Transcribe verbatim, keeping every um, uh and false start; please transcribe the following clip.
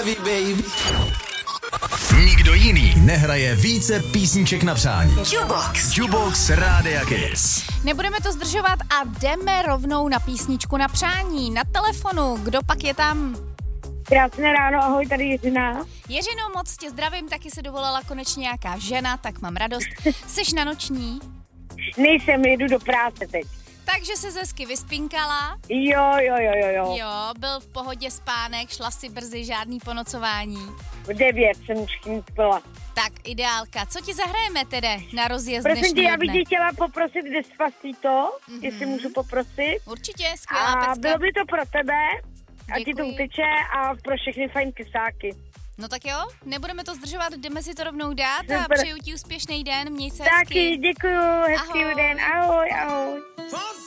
love you, baby. Nikdo jiný nehraje více písniček na přání. Jukebox. Jukebox Rádia Kiss. Nebudeme to zdržovat a jdeme rovnou na písničku na přání. Na telefonu, kdo pak je tam? Krásné ráno, ahoj, tady Jiřina. Jiřino, moc tě zdravím, taky se dovolala konečně nějaká žena, tak mám radost. Jseš na noční? Nejsem, jedu do práce teď. Takže se hezky vyspinkala. Jo, jo, jo, jo, jo. Jo, byl v pohodě spánek, šla si brzy, žádný ponocování. V devět jsem už spala. Tak, ideálka. Co ti zahrajeme tedy na rozjezd Prosím tě, dnešního já bych dne? tě chtěla poprosit Despacito, Mm-hmm. jestli můžu poprosit. Určitě, skvělá A pecka. bylo by to pro tebe, a ti to Děkuji. uteče a pro všechny fajn kysáky. No tak jo, nebudeme to zdržovat, jdeme si to rovnou dát a Super. přeju ti úspěšný den, měj se Taky, hezky. děkuju, hezký Ahoj. den, ahoj, ahoj.